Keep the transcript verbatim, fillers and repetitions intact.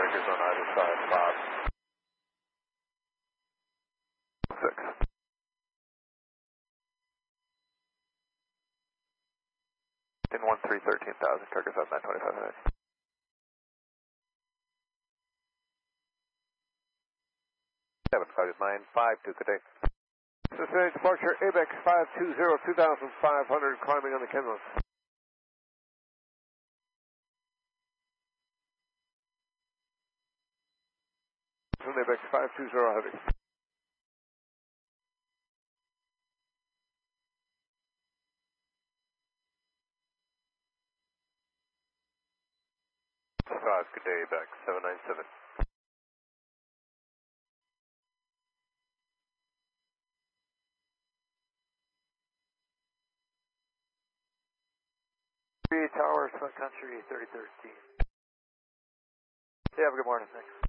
breakers on either side, Bob. Six. In one three thirteen thousand, Turkish out nine twenty five minutes. Seven five nine five two, good day. Sustained departure, ABEX five two zero, two thousand five hundred, climbing on the Kenless. ABEX five two zero, heavy. Five, good day, ABEX seven nine seven. Three Tower, Sun Country, thirty thirteen. Yeah, have a good morning, thanks.